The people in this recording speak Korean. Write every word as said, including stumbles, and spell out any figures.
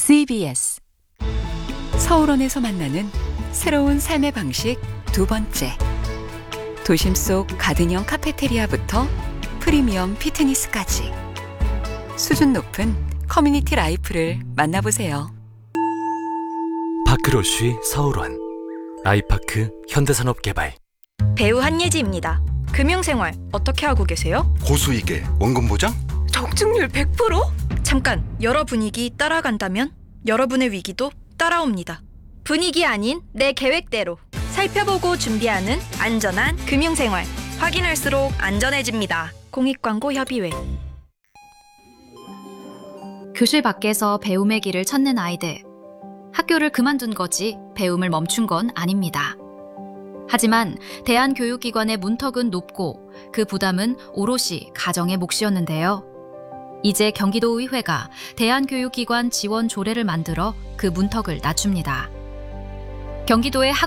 씨비에스 서울원에서 만나는 새로운 삶의 방식 두 번째. 도심 속 가든형 카페테리아부터 프리미엄 피트니스까지 수준 높은 커뮤니티 라이프를 만나보세요. 파크로쉬 서울원 아이파크 현대산업개발. 배우 한예지입니다. 금융생활 어떻게 하고 계세요? 고수익에 원금 보장? 적중률 백 퍼센트? 잠깐, 여러 분위기 따라간다면 여러분의 위기도 따라옵니다. 분위기 아닌 내 계획대로 살펴보고 준비하는 안전한 금융생활. 확인할수록 안전해집니다. 공익광고협의회. 교실 밖에서 배움의 길을 찾는 아이들. 학교를 그만둔 거지 배움을 멈춘 건 아닙니다. 하지만 대한교육기관의 문턱은 높고 그 부담은 오롯이 가정의 몫이었는데요. 이제 경기도의회가 대한교육기관 지원 조례를 만들어 그 문턱을 낮춥니다. 경기도의 학